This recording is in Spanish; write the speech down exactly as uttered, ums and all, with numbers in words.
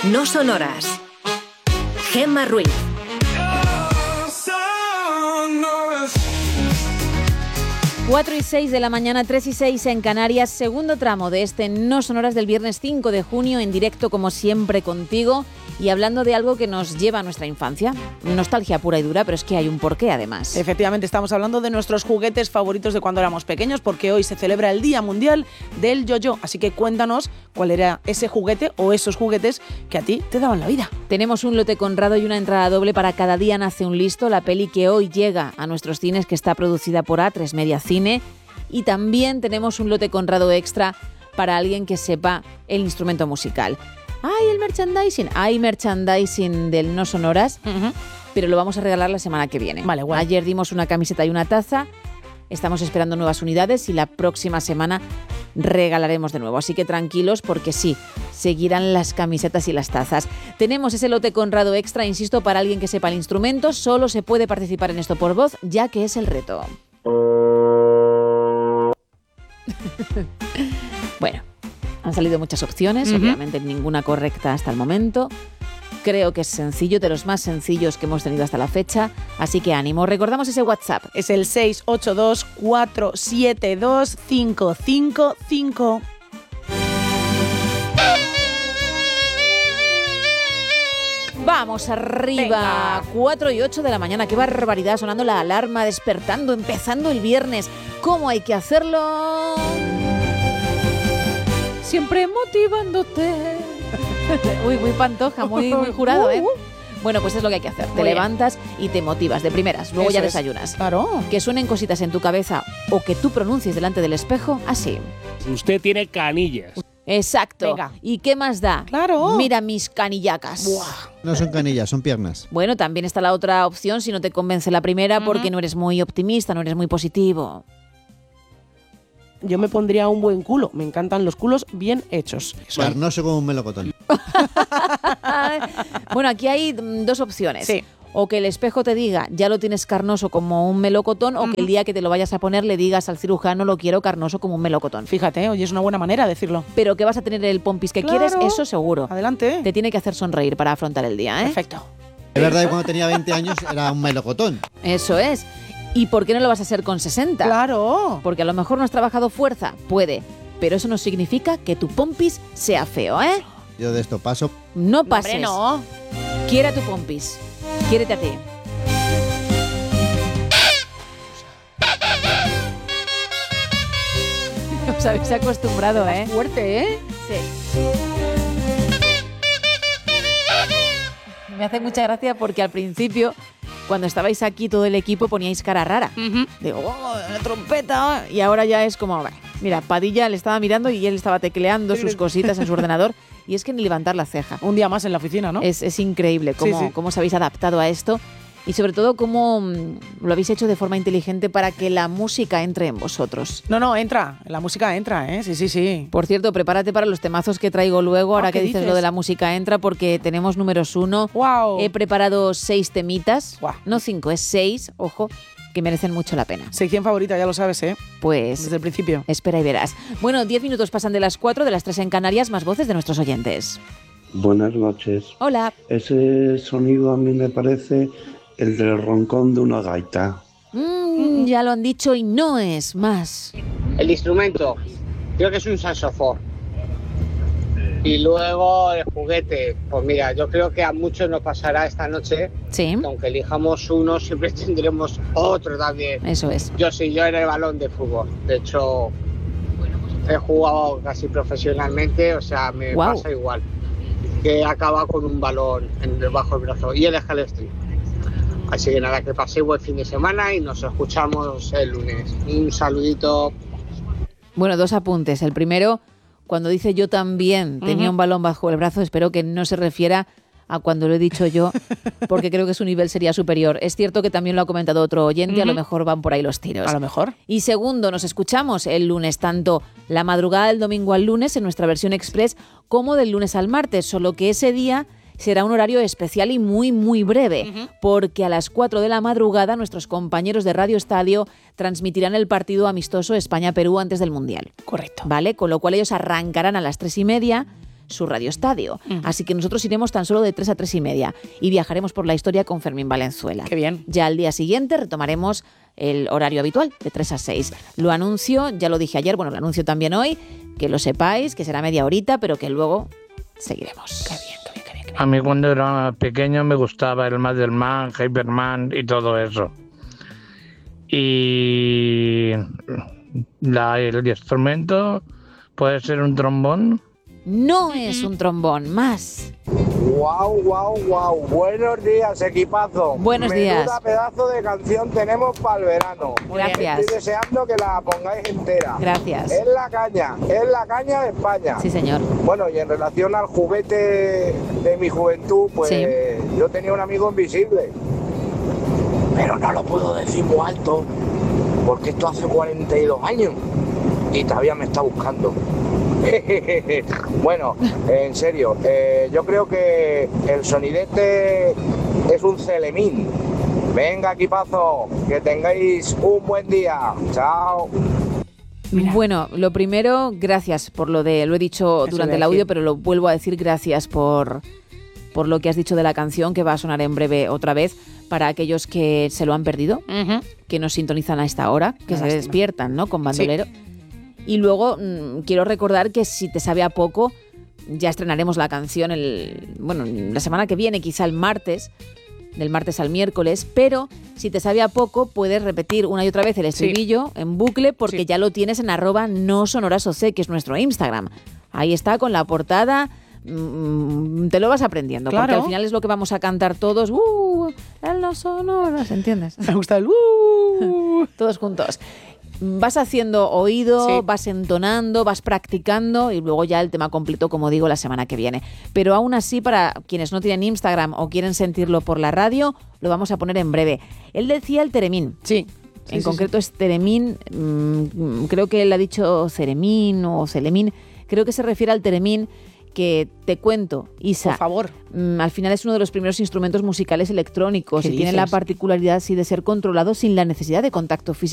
No Sonoras. Gemma Ruiz. cuatro y seis de la mañana, tres y seis en Canarias, segundo tramo de este No Sonoras del viernes cinco de junio, en directo como siempre contigo y hablando de algo que nos lleva a nuestra infancia. Nostalgia pura y dura, pero es que hay un porqué además. Efectivamente, estamos hablando de nuestros juguetes favoritos de cuando éramos pequeños, porque hoy se celebra el Día Mundial del Yo-Yo, así que cuéntanos cuál era ese juguete o esos juguetes que a ti te daban la vida. Tenemos un lote Conrado y una entrada doble para Cada día nace un listo, la peli que hoy llega a nuestros cines, que está producida por A tres Media Cine. Y también tenemos un lote Conrado extra para alguien que sepa el instrumento musical. ¡Ay, el merchandising! Hay merchandising del No Sonoras, uh-huh. pero lo vamos a regalar la semana que viene. Vale, guay. Ayer dimos una camiseta y una taza. Estamos esperando nuevas unidades y la próxima semana regalaremos de nuevo. Así que tranquilos porque sí, seguirán las camisetas y las tazas. Tenemos ese lote Conrado extra, insisto, para alguien que sepa el instrumento. Solo se puede participar en esto por voz, ya que es el reto. Bueno, han salido muchas opciones, uh-huh. obviamente ninguna correcta hasta el momento. Creo que es sencillo, de los más sencillos que hemos tenido hasta la fecha, así que ánimo. Recordamos ese WhatsApp. Es el seis ocho dos, cuatro siete dos, cinco cinco cinco. Vamos arriba, Venga. cuatro y ocho de la mañana, qué barbaridad, sonando la alarma, despertando, empezando el viernes. ¿Cómo hay que hacerlo? Siempre motivándote. Uy, muy Pantoja, muy, muy jurado, ¿eh? Bueno, pues es lo que hay que hacer. Te Muy levantas bien. Y te motivas de primeras, luego Eso ya desayunas. Es. Claro. Que suenen cositas en tu cabeza o que tú pronuncies delante del espejo así. Usted tiene canillas. Exacto. Venga. ¿Y qué más da? Claro. Mira mis canillacas. Buah. No son canillas, son piernas. Bueno, también está la otra opción si no te convence la primera, uh-huh. porque no eres muy optimista, no eres muy positivo. Yo me pondría un buen culo. Me encantan los culos bien hechos. Carnoso como un melocotón. Bueno, aquí hay dos opciones. Sí. O que el espejo te diga, ya lo tienes carnoso como un melocotón, uh-huh. o que el día que te lo vayas a poner le digas al cirujano, lo quiero carnoso como un melocotón. Fíjate, oye, es una buena manera de decirlo. Pero que vas a tener el pompis que claro. quieres, eso seguro. Adelante. Te tiene que hacer sonreír para afrontar el día, ¿eh? Perfecto. Es verdad que cuando tenía veinte años era un melocotón. Eso es. ¿Y por qué no lo vas a hacer con sesenta? Claro. Porque a lo mejor no has trabajado fuerza, puede, pero eso no significa que tu pompis sea feo, ¿eh? Yo de esto paso. No pases. Hombre, no. Quiere a tu pompis. Quiérete a ti. Os habéis acostumbrado, ¿eh? Fuerte, ¿eh? Sí. Me hace mucha gracia porque al principio, cuando estabais aquí todo el equipo, poníais cara rara. Uh-huh. Digo, oh, la trompeta. Y ahora ya es como, vale, mira, Padilla le estaba mirando y él estaba tecleando sus cositas en su ordenador. Y es que ni levantar la ceja. Un día más en la oficina, ¿no? Es, es increíble cómo, sí, sí. cómo os habéis adaptado a esto. Y sobre todo, cómo lo habéis hecho de forma inteligente para que la música entre en vosotros. No, no, entra. La música entra, ¿eh? Sí, sí, sí. Por cierto, prepárate para los temazos que traigo luego, ahora oh, que dices, dices lo de la música entra, porque tenemos números uno. Wow. He preparado seis temitas. Wow. No cinco, es seis, ojo, que merecen mucho la pena. Sección favorita, ya lo sabes, ¿eh? Pues desde el principio. Espera y verás. Bueno, diez minutos pasan de las cuatro, de las tres en Canarias, más voces de nuestros oyentes. Buenas noches. Hola. Ese sonido a mí me parece el del roncón de una gaita. Mm, ya lo han dicho y no es más. El instrumento, creo que es un saxofón. Y luego el juguete, pues mira, yo creo que a muchos nos pasará esta noche. Sí. Que aunque elijamos uno, siempre tendremos otro también. Eso es. Yo sí, yo era el balón de fútbol. De hecho, he jugado casi profesionalmente, o sea, me wow. pasa igual. Que acaba con un balón en debajo del brazo y el escalestri. Así que nada, que paséis buen fin de semana y nos escuchamos el lunes. Un saludito. Bueno, dos apuntes. El primero, cuando dice yo también tenía uh-huh. un balón bajo el brazo, espero que no se refiera a cuando lo he dicho yo, porque creo que su nivel sería superior. Es cierto que también lo ha comentado otro oyente, uh-huh. a lo mejor van por ahí los tiros. A lo mejor. Y segundo, nos escuchamos el lunes, tanto la madrugada del domingo al lunes en nuestra versión express, como del lunes al martes, solo que ese día será un horario especial y muy, muy breve, uh-huh. porque a las cuatro de la madrugada nuestros compañeros de Radio Estadio transmitirán el partido amistoso España-Perú antes del Mundial. Correcto. ¿Vale? Con lo cual ellos arrancarán a las tres y media. su Radio Estadio. Uh-huh. Así que nosotros iremos tan solo de tres a tres y media y viajaremos por la historia con Fermín Valenzuela. Qué bien. Ya al día siguiente retomaremos el horario habitual de tres a seis. Lo anuncio, ya lo dije ayer, bueno, lo anuncio también hoy, que lo sepáis, que será media horita, pero que luego seguiremos. Qué bien, qué bien, qué bien. Qué bien. A mí cuando era pequeño me gustaba el Madelman, Hyperman y todo eso. Y la, el instrumento puede ser un trombón. No es un trombón, más. Guau, guau, guau. Buenos días, equipazo. Buenos Menuda días. pedazo de canción tenemos para el verano. Gracias. Estoy deseando que la pongáis entera. Gracias. Es la caña, es la caña de España. Sí, señor. Bueno, y en relación al juguete de mi juventud, pues Sí. yo tenía un amigo invisible. Pero no lo puedo decir muy alto, porque esto hace cuarenta y dos años y todavía me está buscando. Bueno, en serio, eh, yo creo que el sonidete es un celemín. Venga, equipazo, que tengáis un buen día. Chao. Mira. Bueno, lo primero, gracias por lo de, lo he dicho Eso durante iba el a audio, decir. pero lo vuelvo a decir, gracias por, por lo que has dicho de la canción, que va a sonar en breve otra vez, para aquellos que se lo han perdido, Uh-huh. que nos sintonizan a esta hora, que Qué se lástima. despiertan, ¿no?, con Bandolero. Y luego mmm, quiero recordar que si te sabe a poco, ya estrenaremos la canción el, bueno, la semana que viene, quizá el martes, del martes al miércoles, pero si te sabe a poco puedes repetir una y otra vez el estribillo en bucle porque Sí. ya lo tienes en arroba no sonorasoc, que es nuestro Instagram. Ahí está con la portada, mm, te lo vas aprendiendo, porque Claro. al final es lo que vamos a cantar todos, ¡uh! En los sonoras, ¿entiendes? Me gusta el uh. Todos juntos. Vas haciendo oído, Sí. vas entonando, vas practicando y luego ya el tema completo, como digo, la semana que viene. Pero aún así, para quienes no tienen Instagram o quieren sentirlo por la radio, lo vamos a poner en breve. Él decía el teremín. Sí. Sí, En sí, concreto es teremín, mmm, creo que él ha dicho ceremín o celemín, creo que se refiere al teremín que te cuento, Isa. Por favor. Mm, al final es uno de los primeros instrumentos musicales electrónicos ¿Qué y tiene la dices? particularidad sí, de ser controlado sin la necesidad de contacto físico